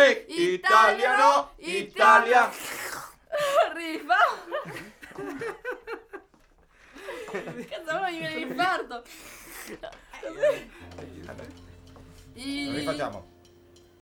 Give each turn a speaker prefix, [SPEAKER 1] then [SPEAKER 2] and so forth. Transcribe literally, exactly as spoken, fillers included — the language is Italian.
[SPEAKER 1] E Italia no, Italia.
[SPEAKER 2] Rifa. Cazzo, ora mi viene l'infarto.
[SPEAKER 1] Lo rifacciamo.